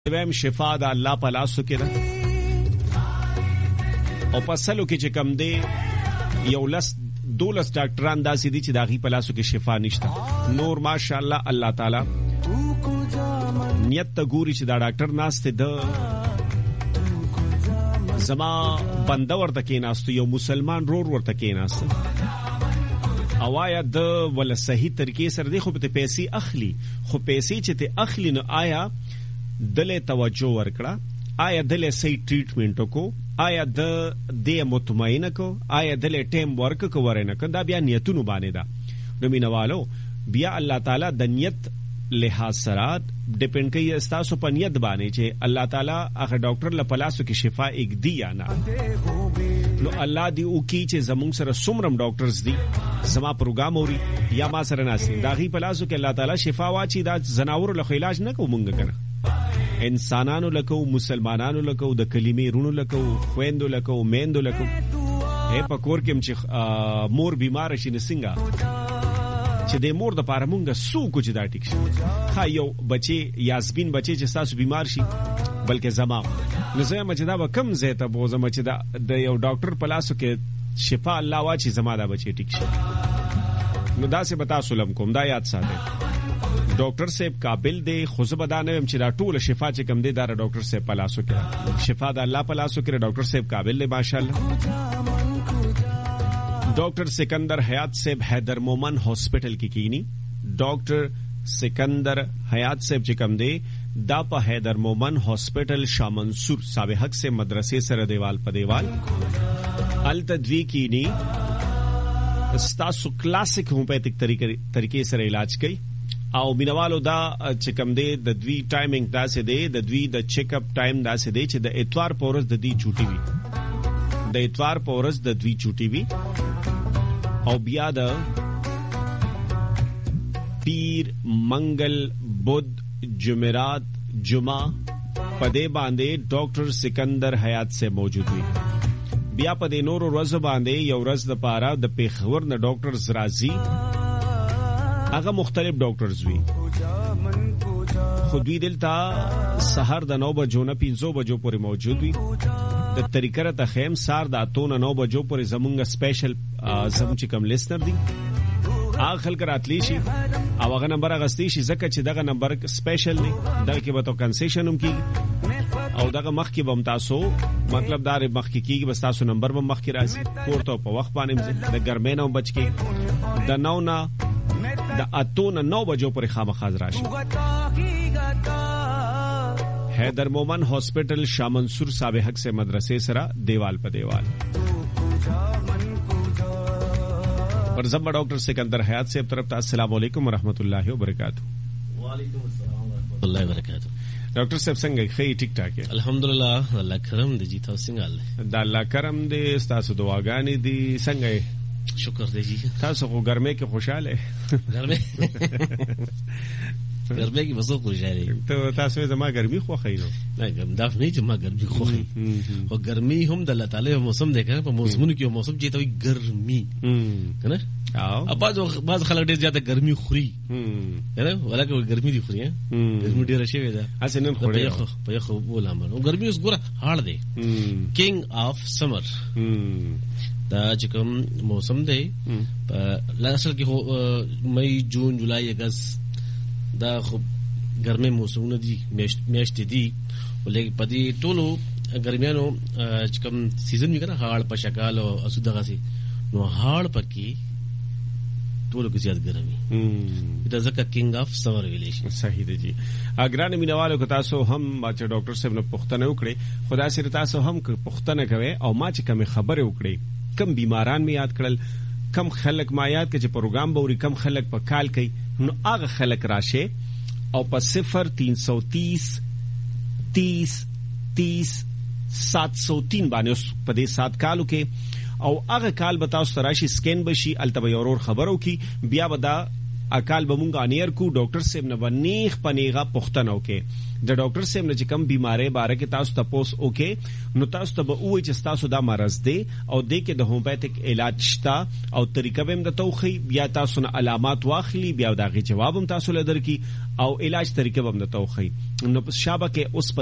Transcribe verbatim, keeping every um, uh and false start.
ویم شفا د الله په لاسو کې ده او په سلو کې چې کم دی یو لس دولس ډاکټران داسې دي چې د هغې په لاسو کې شفا نشته. نور ماشاءالله الله تعالی نیت ته ګوري چې دا ډاکټر ناست دی د زما بنده ورته کېناستو یو مسلمان رور ورته کېناست او آیا د ولا صحیح طریقې سره دی خو په پیسې اخلي خو پیسې چې ته اخلي نو آیا دله توجه ورکړه آیا دله صحیح ټریټمنټ کو آیا د دې مطمئنه کو آیا دله ټیم ورک کو ورنه کو دا بیا نیتونو باندې دا نو مینوالو بیا الله تعالی د نیت لحاظ سره ډیپند کوي تاسو په نیت باندې چې الله تعالی هغه ډاکټر له پلاسو کې شفا یک دی یا نه نو الله دی او کی چې زموږ سره څومره ډاکټرز دي زما پروګرام اوري یا ما سره ناسي دا غي پلاسو کې الله تعالی شفا واچي دا زناور له علاج نه کومږ کنه انسانانو لکو مسلمانانو لکو د کلمې رونو لکو خويندو لکو میندو لکو هي پکور کې چې مور بیمار شي نسنګا چې د مور د پاره مونږه سو کو چې دا ټیک شي خا یو بچي یاسبین بچي چې تاسو بیمار شي بلکې زما نو زه ما چې دا کم زه ته بو زما چې دا د یو ډاکټر په لاسو کې شفا الله واچي زما دا بچي ټیک شي نو دا څه بتا سولم کوم دا یاد ساته ډاکټر صاحب قابل دی خو زه بدانه يم چې دا ټول شفا چې کم دی دا ډاکټر صاحب په لاسو کې شفا د الله په لاسو کې ډاکټر صاحب قابل دی ماشاءالله. ډاکټر سکندر حیات صاحب حیدر مومن هاسپټل کې کینی ډاکټر سکندر حیات صاحب چې کم دی دا په حیدر مومن هاسپټل شاه منصور صاحب حق سے مدرسې سره دیوال په دیوال ال تدوی کینی استاسو کلاسیک هومیوپیتھک طریقې سره علاج کوي او مینوالو دا چې کم دی د دوی ټایمینګ دا سه دی د دوی د چیک اپ ټایم دا سه دی چې د اتوار پورز د دی چوټي وي د اتوار پورز د دوی چوټي وي او بیا د پیر منگل بدھ جمعرات جمعہ پدې باندې ډاکټر سکندر حیات سے موجود وي بیا پدې نور ورځ باندې یو ورځ د پاره د پیښور نه ډاکټر زرازی هغه مختلف ډاکټرز وي خو دوی دلته سحر د نو بجو نه پنځو بجو پورې موجود وي د طریقه ته خیم سار د اتون نو بجو پورې زمونږ سپیشل زموږ چې کم لیسنر دي هغه خلک راتلی شي او هغه نمبر غستی شي ځکه چې دغه نمبر سپیشل دی دغه کې به تو کنسیشن هم کیږي او دغه مخ کې بم تاسو مطلب دار مخ کې کیږي بس تاسو نمبر به مخ کې راځي پورته په وخت باندې د ګرمۍ نه بچ کې د نو نه د اتون نو بجو پر خامخاز راشي. حیدر مومن ہاسپٹل شاہ منصور صاحب حق سے مدرسے سرا دیوال پہ دیوال اور زبا ڈاکٹر سکندر حیات سے طرف تا السلام علیکم ورحمۃ اللہ وبرکاتہ. وعلیکم السلام ورحمۃ اللہ وبرکاتہ. ڈاکٹر صاحب څنګه خی ټیک ټاک ہے الحمدلله الله کرم دی جی تاسو څنګه حال دا الله کرم دی تاسو دعاګانې دي څنګه شکر دی جی تاسو کو ګرمه کې خوشاله ګرمه ګرمه کې بسو خوشاله ته تاسو زما ګرمي خو خینو نه ګرم داف نه چې ما ګرمي خو خې او ګرمي هم د الله تعالی موسم دی کنه په موسمونو کې موسم چې ته ګرمي کنه او اباز باز خلک ډیر زیاته ګرمي خوري کنه ولکه ګرمي دي خوري ګرمي ډیر شي ودا اسنن خوري په یو بولا مړ او ګرمي اوس ګوره هاړ دی کینګ اف سمر دا چې کوم موسم دی په اصل کې مئی جون جولای اگست دا خو ګرمه موسمونه دي میاشتې دي ولې په دې ټولو ګرمیانو چې کوم سیزن وکړه هاړ په شکل او اسودغه سي نو هاړ پکې ټولو کې زیات ګرمي دا ځکه کینګ اف سمر ویلې شي. صحیح دی جی اګران مینوالو کو تاسو هم چې ډاکټر صاحب نو پښتنه وکړي خدا سره تاسو هم پښتنه کوي او ما چې کوم خبره وکړي کم بیماران می یاد کړل کم خلک ما یاد کړي چې پروګرام بوري کم خلک په کال کوي نو هغه خلک راشه او په صفر تین سو تیس تیس تیس سات سو تین باندې په دې سات کالو کې او هغه کال بتاو ستراشي سکین بشي التبه اورور خبرو کی بیا ودا اکال بمونګ انیر کو ډاکټر سیم نه ونیخ پنیغه پختنو کې د ډاکټر سیم نه چې کم بیماری باره کې تاسو تپوس اوکې نو تاسو ته به وایي چې تاسو دا مرض دی او د کې د هومیوپیتیک علاج شته او طریقه به هم د توخی بیا تاسو نه علامات واخلي بیا دغه جواب هم تاسو لدر کی او علاج طریقه به هم د توخی نو شابه کې اوس